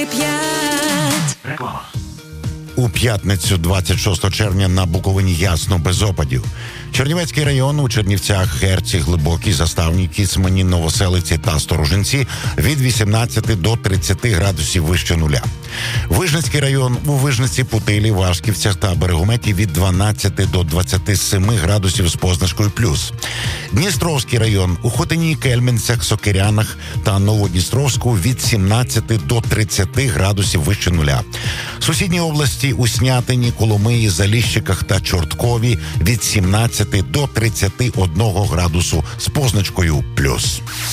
Реклама. У п'ятницю 26 червня на Буковині ясно, без опадів. Чернівецький район у Чернівцях, Герці, Глибокій, Заставній, Кіцмані, Новоселиці та Сторожинці від 18 до 30 градусів вище нуля. Вижницький район у Вижниці, Путилі, Вашківцях та Берегометі від 12 до 27 градусів з позначкою плюс. Дністровський район у Хотині, Кельменцях, Сокирянах та Новодністровську від 17 до 30 градусів вище нуля. Сусідні області у Снятині, Коломиї, Заліщиках та Чорткові від 17 до 31 градусу з позначкою плюс.